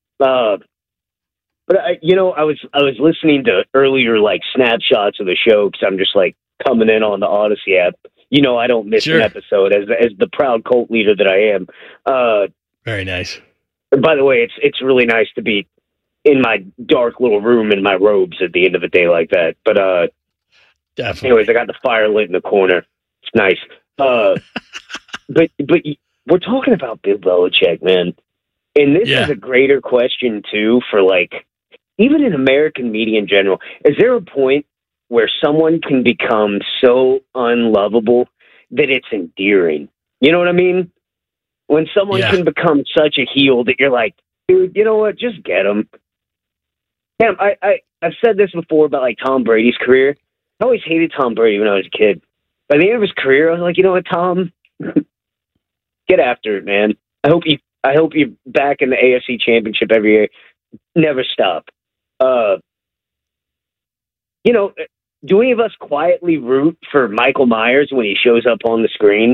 But I was listening to earlier like snapshots of the show because I'm just like coming in on the Odyssey app. You know, I don't miss an episode as the proud cult leader that I am. Very nice. By the way, it's really nice to be in my dark little room in my robes at the end of a day like that. But definitely. Anyways, I got the fire lit in the corner. It's nice. But we're talking about Bill Belichick, man, and this is a greater question too for like. Even in American media in general, is there a point where someone can become so unlovable that it's endearing? You know what I mean? When someone can become such a heel that you're like, dude, you know what? Just get him. Damn, I've said this before about like Tom Brady's career. I always hated Tom Brady when I was a kid. By the end of his career, I was like, you know what, Tom? Get after it, man. I hope you're back in the AFC Championship every year. Never stop. You know, do any of us quietly root for Michael Myers when he shows up on the screen?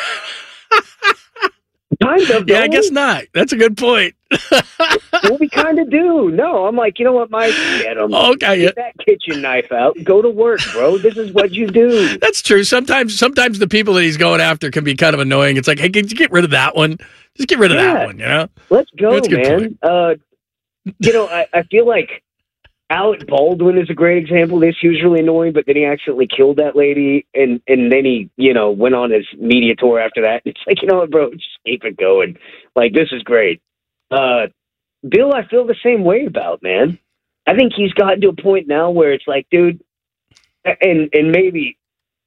Kind of. Yeah, I guess not. That's a good point. Well, we kind of do. No, I'm like, you know what, Mike? Get him. Okay. Get that kitchen knife out. Go to work, bro. This is what you do. That's true. Sometimes the people that he's going after can be kind of annoying. It's like, hey, can you get rid of that one? Just get rid of that one, you know? Let's go, man. You know, I feel like Alec Baldwin is a great example of this. He was really annoying, but then he accidentally killed that lady, and then he, you know, went on his media tour after that. It's like, you know what, bro, just keep it going. Like, this is great. Bill, I feel the same way about, man. I think he's gotten to a point now where it's like, dude, and maybe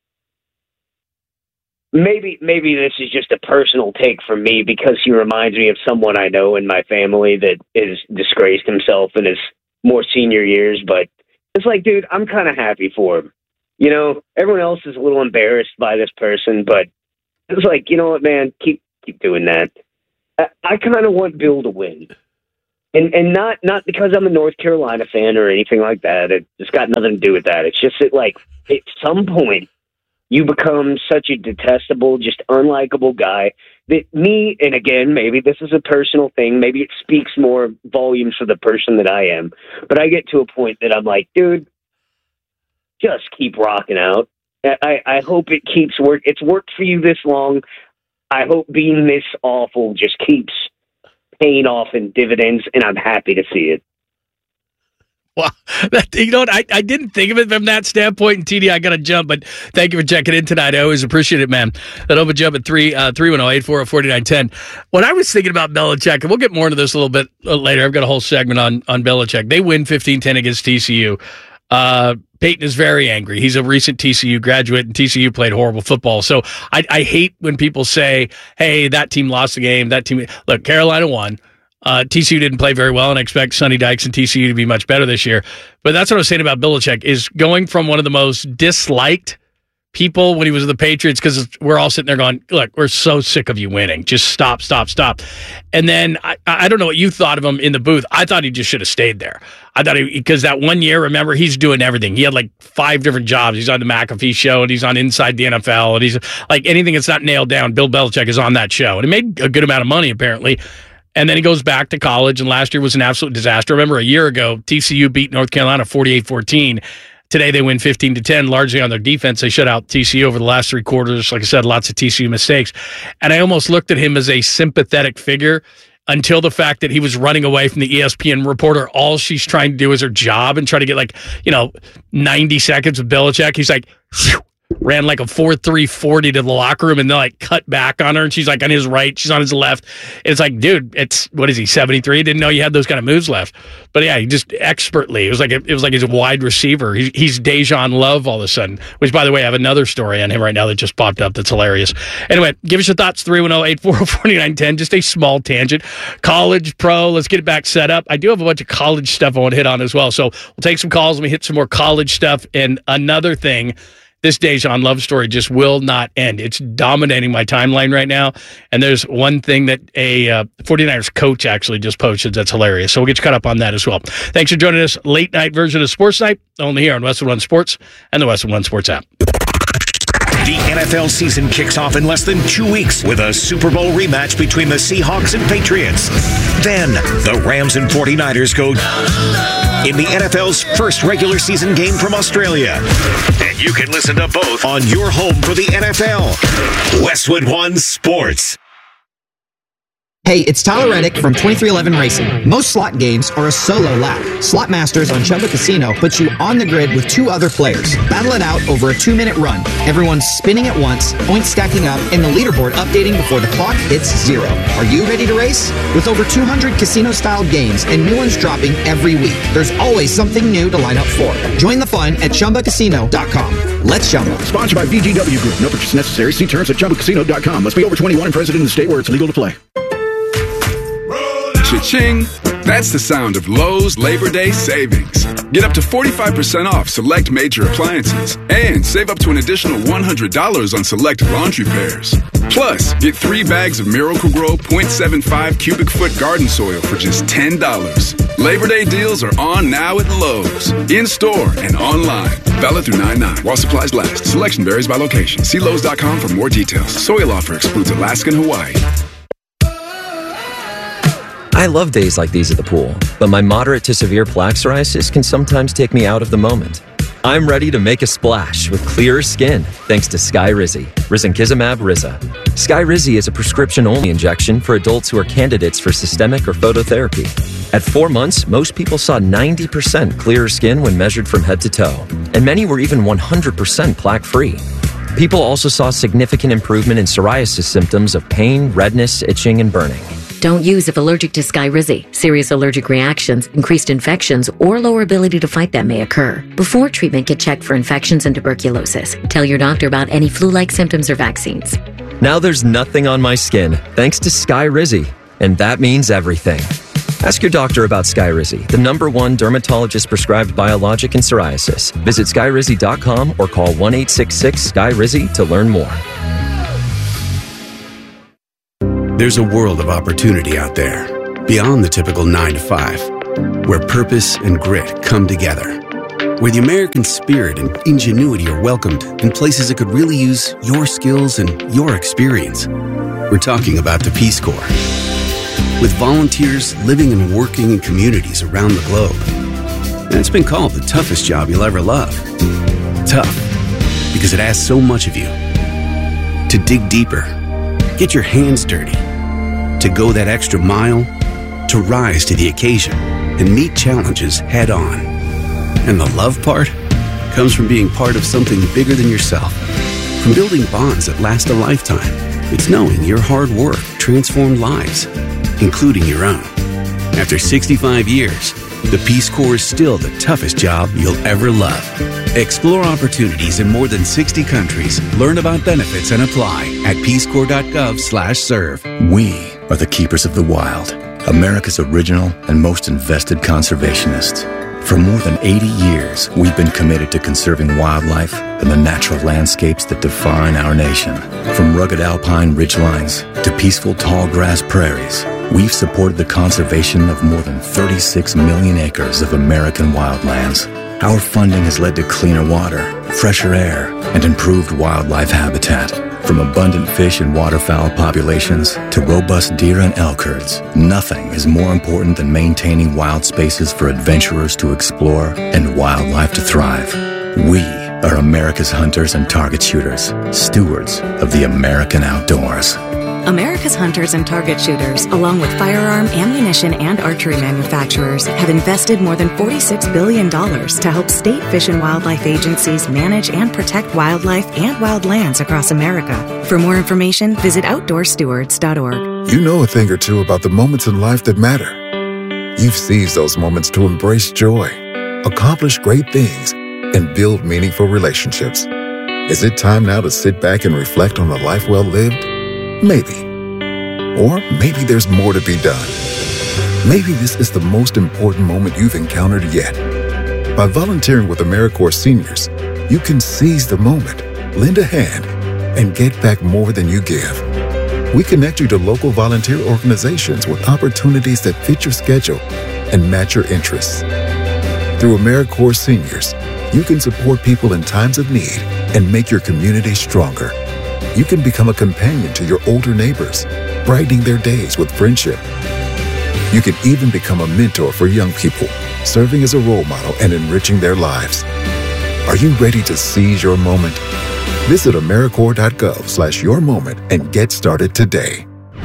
this is just a personal take from me because he reminds me of someone I know in my family that is disgraced himself in his more senior years, but it's like, dude, I'm kind of happy for him. You know, everyone else is a little embarrassed by this person, but it's like, you know what, man, keep doing that. I kind of want Bill to win. And not because I'm a North Carolina fan or anything like that. It's got nothing to do with that. It's just that, like, at some point, you become such a detestable, just unlikable guy that me, and again, maybe this is a personal thing. Maybe it speaks more volumes for the person that I am. But I get to a point that I'm like, dude, just keep rocking out. I hope it keeps work. It's worked for you this long. I hope being this awful just keeps paying off in dividends, and I'm happy to see it. Wow. You know what? I didn't think of it from that standpoint. And TD, I got to jump, but thank you for checking in tonight. I always appreciate it, man. That open jump at 310-840-4910. When I was thinking about Belichick, and we'll get more into this a little bit later. I've got a whole segment on Belichick. They win 15-10 against TCU. Peyton is very angry. He's a recent TCU graduate, and TCU played horrible football. So I hate when people say, hey, that team lost the game. That team. Look, Carolina won. TCU didn't play very well, and I expect Sonny Dykes and TCU to be much better this year. But that's what I was saying about Belichick, is going from one of the most disliked people when he was with the Patriots, because we're all sitting there going, look, we're so sick of you winning. Just stop. And then I don't know what you thought of him in the booth. I thought he just should have stayed there. I thought because that 1 year, remember, he's doing everything. He had like 5 different jobs. He's on the McAfee show, and he's on Inside the NFL, and he's like, anything that's not nailed down, Bill Belichick is on that show. And he made a good amount of money, apparently. And then he goes back to college, and last year was an absolute disaster. Remember, a year ago, TCU beat North Carolina 48-14. Today they win 15-10, largely on their defense. They shut out TCU over the last 3 quarters. Like I said, lots of TCU mistakes. And I almost looked at him as a sympathetic figure until the fact that he was running away from the ESPN reporter. All she's trying to do is her job and try to get 90 seconds with Belichick. He's like, phew, ran like a 4.340 to the locker room, and they cut back on her, and she's like on his right, she's on his left. It's like, dude, what is he, 73? Didn't know you had those kind of moves left. But yeah, he just expertly. It was like he's a wide receiver. He's Dejan Love all of a sudden. Which, by the way, I have another story on him right now that just popped up that's hilarious. Anyway, give us your thoughts. 310-840-4910. Just a small tangent. College, pro. Let's get it back set up. I do have a bunch of college stuff I want to hit on as well. So we'll take some calls. Let me hit some more college stuff. And another thing. This Dejan Love story just will not end. It's dominating my timeline right now. And there's one thing that a 49ers coach actually just posted that's hilarious. So we'll get you caught up on that as well. Thanks for joining us. Late night version of Sports Night, only here on Westwood One Sports and the Westwood One Sports app. The NFL season kicks off in less than 2 weeks with a Super Bowl rematch between the Seahawks and Patriots. Then the Rams and 49ers go in the NFL's first regular season game from Australia. And you can listen to both on your home for the NFL. Westwood One Sports. Hey, it's Tyler Reddick from 2311 Racing. Most slot games are a solo lap. Slot Masters on Chumba Casino puts you on the grid with 2 other players. Battle it out over a 2-minute run. Everyone's spinning at once, points stacking up, and the leaderboard updating before the clock hits 0. Are you ready to race? With over 200 casino-style games and new ones dropping every week, there's always something new to line up for. Join the fun at ChumbaCasino.com. Let's Chumba. Sponsored by VGW Group. No purchase necessary. See terms at ChumbaCasino.com. Must be over 21 and present in the state where it's legal to play. Cha-ching! That's the sound of Lowe's Labor Day savings. Get up to 45% off select major appliances and save up to an additional $100 on select laundry pairs. Plus, get 3 bags of Miracle-Gro 0.75 cubic foot garden soil for just $10. Labor Day deals are on now at Lowe's, in-store and online. Valid through 9/9 while supplies last. Selection varies by location. See Lowe's.com for more details. Soil offer excludes Alaska and Hawaii. I love days like these at the pool, but my moderate to severe plaque psoriasis can sometimes take me out of the moment. I'm ready to make a splash with clearer skin thanks to Skyrizi, Risankizumab Riza. Skyrizi is a prescription-only injection for adults who are candidates for systemic or phototherapy. At 4 months, most people saw 90% clearer skin when measured from head to toe, and many were even 100% plaque-free. People also saw significant improvement in psoriasis symptoms of pain, redness, itching, and burning. Don't use if allergic to Skyrizi. Serious allergic reactions, increased infections, or lower ability to fight them may occur. Before treatment, get checked for infections and tuberculosis. Tell your doctor about any flu-like symptoms or vaccines. Now there's nothing on my skin thanks to Skyrizi, and that means everything. Ask your doctor about Skyrizi, the #1 dermatologist-prescribed biologic in psoriasis. Visit Skyrizi.com or call 1-866-SKYRIZI to learn more. There's a world of opportunity out there, beyond the typical 9 to 5, where purpose and grit come together, where the American spirit and ingenuity are welcomed in places that could really use your skills and your experience. We're talking about the Peace Corps. With volunteers living and working in communities around the globe. And it's been called the toughest job you'll ever love. Tough, because it asks so much of you. To dig deeper, get your hands dirty, to go that extra mile, to rise to the occasion and meet challenges head on. And the love part comes from being part of something bigger than yourself, from building bonds that last a lifetime. It's knowing your hard work transformed lives, including your own. After 65 years, the Peace Corps is still the toughest job you'll ever love. Explore opportunities in more than 60 countries. Learn about benefits and apply at peacecorps.gov/serve. We are the keepers of the wild, America's original and most invested conservationists. For more than 80 years, we've been committed to conserving wildlife and the natural landscapes that define our nation. From rugged alpine ridgelines to peaceful tall grass prairies, we've supported the conservation of more than 36 million acres of American wildlands. Our funding has led to cleaner water, fresher air, and improved wildlife habitat. From abundant fish and waterfowl populations to robust deer and elk herds, nothing is more important than maintaining wild spaces for adventurers to explore and wildlife to thrive. We are America's hunters and target shooters, stewards of the American outdoors. America's hunters and target shooters, along with firearm, ammunition, and archery manufacturers, have invested more than $46 billion to help state fish and wildlife agencies manage and protect wildlife and wildlands across America. For more information, visit OutdoorStewards.org. You know a thing or two about the moments in life that matter. You've seized those moments to embrace joy, accomplish great things, and build meaningful relationships. Is it time now to sit back and reflect on a life well lived? Maybe. Or maybe there's more to be done. Maybe this is the most important moment you've encountered yet. By volunteering with AmeriCorps Seniors, you can seize the moment, lend a hand, and get back more than you give. We connect you to local volunteer organizations with opportunities that fit your schedule and match your interests. Through AmeriCorps Seniors, you can support people in times of need and make your community stronger. You can become a companion to your older neighbors, brightening their days with friendship. You can even become a mentor for young people, serving as a role model and enriching their lives. Are you ready to seize your moment? Visit AmeriCorps.gov/yourmoment and get started today.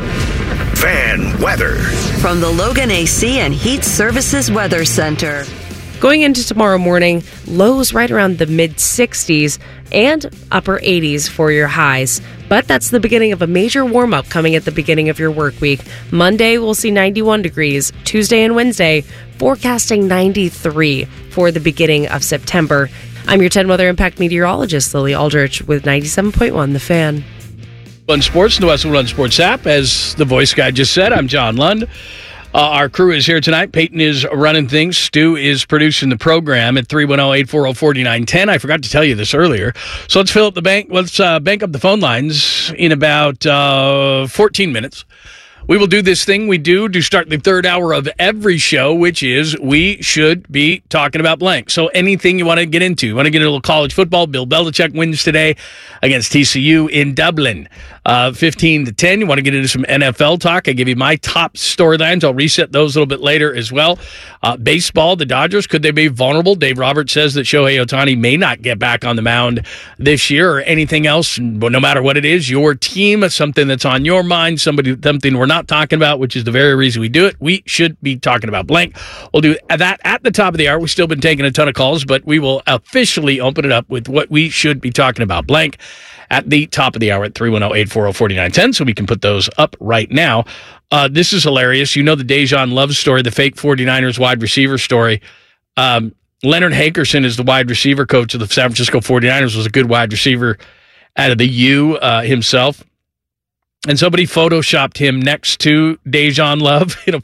Fan weather. From the Logan AC and Heat Services Weather Center. Going into tomorrow morning, lows right around the mid-60s and upper 80s for your highs. But that's the beginning of a major warm-up coming at the beginning of your work week. Monday, we'll see 91 degrees. Tuesday and Wednesday, forecasting 93 for the beginning of September. I'm your 10 Weather Impact meteorologist, Lily Aldrich, with 97.1 The Fan. One Sports, the Westwood One Sports app. As the voice guy just said, I'm John Lund. Our crew is here tonight. Peyton is running things. Stu is producing the program at 310-840-4910. I forgot to tell you this earlier. So let's fill up the bank. Let's bank up the phone lines in about 14 minutes. We will do this thing we do to start the third hour of every show, which is we should be talking about blank. So anything you want to get into. You want to get into a little college football. Bill Belichick wins today against TCU in Dublin. 15-10. You want to get into some NFL talk. I give you my top storylines. I'll reset those a little bit later as well. Baseball, the Dodgers, could they be vulnerable? Dave Roberts says that Shohei Ohtani may not get back on the mound this year or anything else. No matter what it is, your team, something that's on your mind, something we're not talking about, which is the very reason we do it. We should be talking about blank. We'll do that at the top of the hour. We've still been taking a ton of calls, but we will officially open it up with what we should be talking about blank at the top of the hour at 310-840-4910, so we can put those up right now. This is hilarious. You know the Dejan Love story, the fake 49ers wide receiver story. Leonard Hankerson is the wide receiver coach of the San Francisco 49ers, was a good wide receiver out of the U himself. And somebody photoshopped him next to Dejan Love in a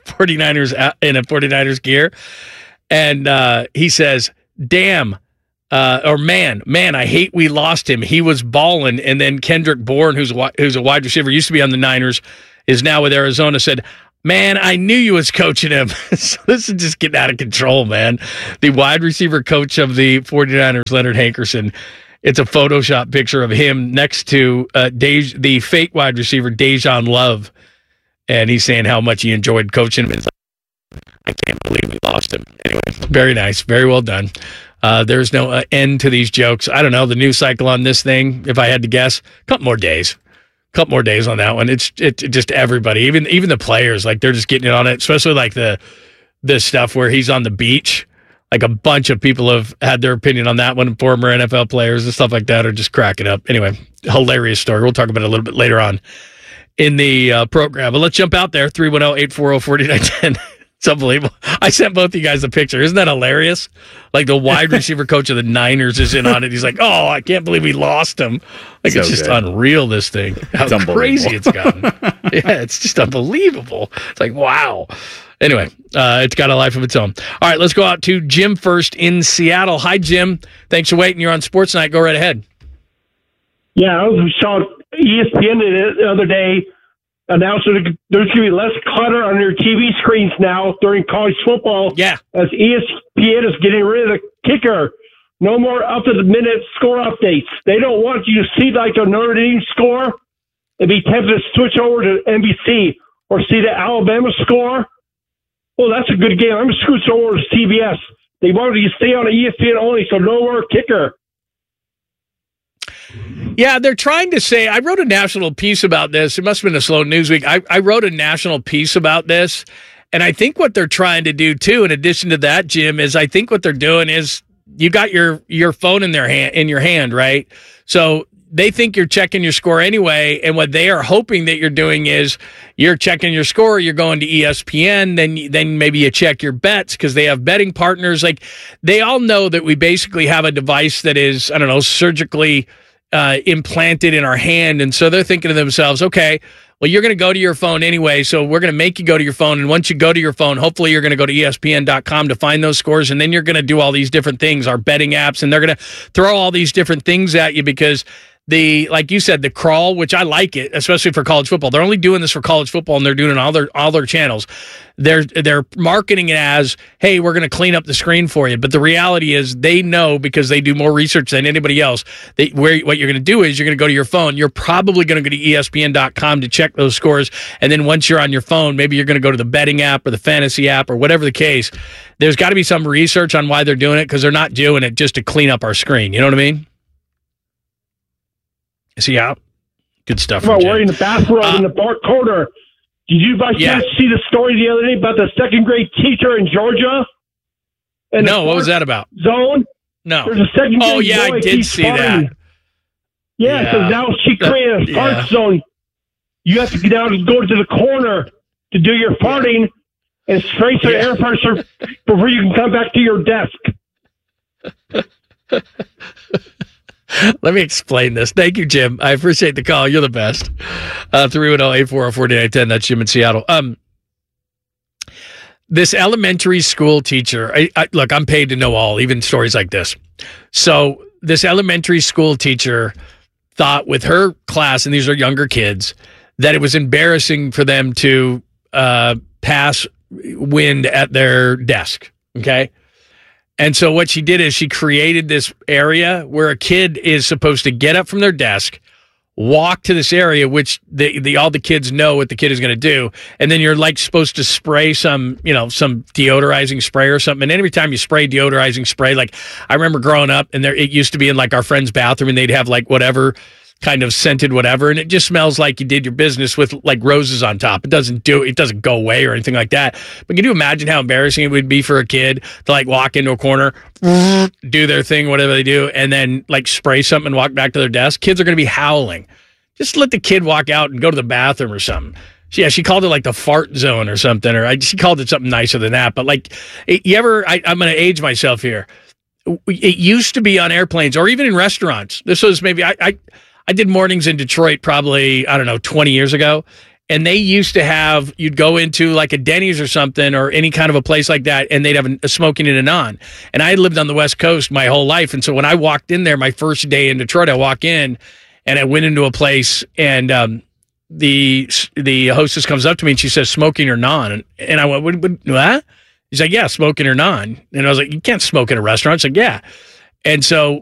49ers gear. And he says, damn, or man, I hate we lost him. He was balling. And then Kendrick Bourne, who's a wide receiver, used to be on the Niners, is now with Arizona, said, man, I knew you was coaching him. So this is just getting out of control, man. The wide receiver coach of the 49ers, Leonard Hankerson, it's a Photoshop picture of him next to the fake wide receiver, Dejan Love. And he's saying how much he enjoyed coaching him. It's like, I can't believe we lost him. Anyway, very nice. Very well done. There's no end to these jokes. I don't know, the news cycle on this thing, if I had to guess, a couple more days on that one. It's just everybody, even the players, like they're just getting it on it, especially like the stuff where he's on the beach. Like a bunch of people have had their opinion on that one. Former NFL players and stuff like that are just cracking up. Anyway, hilarious story. We'll talk about it a little bit later on in the program. But let's jump out there, 310-840-4910. It's unbelievable. I sent both you guys the picture. Isn't that hilarious? Like the wide receiver coach of the Niners is in on it. He's like, "Oh, I can't believe we lost him." Like it's just unreal. This thing, how crazy it's gotten. Yeah, it's just unbelievable. It's like wow. Anyway, it's got a life of its own. All right, let's go out to Jim first in Seattle. Hi, Jim. Thanks for waiting. You're on Sports Night. Go right ahead. Yeah, I saw ESPN the other day announced that there's going to be less clutter on your TV screens now during college football. Yeah. As ESPN is getting rid of the kicker. No more up-to-the-minute score updates. They don't want you to see like the Notre Dame score and be tempted to switch over to NBC or see the Alabama score. Well, that's a good game. I'm going to switch over to CBS. They wanted you to stay on ESPN only, so no more kicker. Yeah, they're trying to say, I wrote a national piece about this. It must have been a slow news week. I wrote a national piece about this, and I think what they're trying to do, too, in addition to that, Jim, is I think what they're doing is you got your phone in your hand, right? So they think you're checking your score anyway, and what they are hoping that you're doing is you're checking your score, you're going to ESPN, then maybe you check your bets because they have betting partners. Like, they all know that we basically have a device that is, I don't know, surgically implanted in our hand, and so they're thinking to themselves, okay, well, you're going to go to your phone anyway, so we're going to make you go to your phone, and once you go to your phone, hopefully you're going to go to ESPN.com to find those scores, and then you're going to do all these different things, our betting apps, and they're going to throw all these different things at you because like you said, the crawl, which I like it, especially for college football. They're only doing this for college football, and they're doing it on all their channels. They're marketing it as, hey, we're going to clean up the screen for you. But the reality is they know, because they do more research than anybody else, what you're going to do is you're going to go to your phone. You're probably going to go to ESPN.com to check those scores. And then once you're on your phone, maybe you're going to go to the betting app or the fantasy app or whatever the case. There's got to be some research on why they're doing it, because they're not doing it just to clean up our screen. You know what I mean? Is he out? Good stuff. About wearing the bathrobe in the dark corner. Did you by chance see the story the other day about the second grade teacher in Georgia? No, what was that about? Zone? No. There's a second grade boy, I did see that. Yeah, so now she created a fart zone. You have to get out and go to the corner to do your farting and spray some air pressure before you can come back to your desk. Let me explain this. Thank you, Jim. I appreciate the call. You're the best. 310-840-4910. That's Jim in Seattle. This elementary school teacher, look, I'm paid to know all, even stories like this. So this elementary school teacher thought with her class, and these are younger kids, that it was embarrassing for them to pass wind at their desk. Okay? And so what she did is she created this area where a kid is supposed to get up from their desk, walk to this area, which all the kids know what the kid is going to do. And then you're like supposed to spray some deodorizing spray or something. And every time you spray deodorizing spray, like I remember growing up and it used to be in like our friend's bathroom and they'd have like whatever kind of scented whatever, and it just smells like you did your business with like roses on top. It doesn't go away or anything like that. But can you imagine how embarrassing it would be for a kid to like walk into a corner, do their thing, whatever they do, and then like spray something and walk back to their desk? Kids are going to be howling. Just let the kid walk out and go to the bathroom or something. Yeah, she called it like the fart zone or something, or she called it something nicer than that. But like, I'm going to age myself here. It used to be on airplanes or even in restaurants. This was maybe I did mornings in Detroit probably, 20 years ago. And they used to have, you'd go into like a Denny's or something or any kind of a place like that, and they'd have a smoking in and on. And I had lived on the West Coast my whole life. And so when I walked in there, my first day in Detroit, I walk in and I went into a place and the hostess comes up to me and she says, smoking or non? And I went, what? He's like, yeah, smoking or non. And I was like, you can't smoke in a restaurant. It's like, yeah. And so